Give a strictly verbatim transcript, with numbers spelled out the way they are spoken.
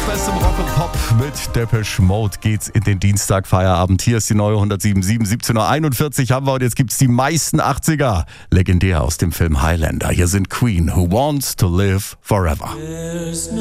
Bestem Rock und Pop mit Depeche Mode geht's in den Dienstag Feierabend. Hier ist die neue hundertsieben Komma sieben, siebzehn Uhr einundvierzig haben wir und jetzt gibt's die meisten achtziger. Legendär aus dem Film Highlander. Hier sind Queen, Who Wants to Live Forever.